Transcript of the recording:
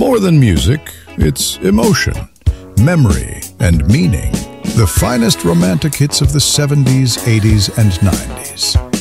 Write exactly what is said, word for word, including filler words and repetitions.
More than music, it's emotion, memory, and meaning. The finest romantic hits of the seventies, eighties, and nineties.